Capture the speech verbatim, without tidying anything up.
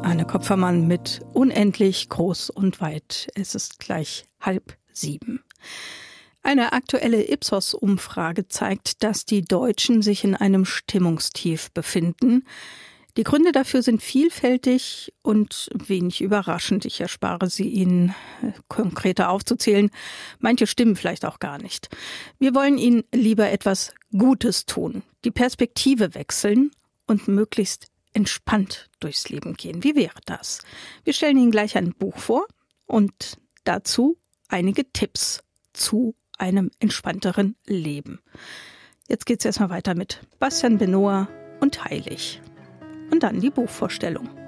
Anne Kopfermann mit Unendlich groß und weit. Es ist gleich halb sieben. Eine aktuelle Ipsos-Umfrage zeigt, dass die Deutschen sich in einem Stimmungstief befinden. Die Gründe dafür sind vielfältig und wenig überraschend. Ich erspare sie Ihnen konkreter aufzuzählen. Manche stimmen vielleicht auch gar nicht. Wir wollen Ihnen lieber etwas Gutes tun, die Perspektive wechseln und möglichst entspannt durchs Leben gehen. Wie wäre das? Wir stellen Ihnen gleich ein Buch vor und dazu einige Tipps zu einem entspannteren Leben. Jetzt geht's erstmal weiter mit Bastian Benoit und Heilig. Und dann die Buchvorstellung.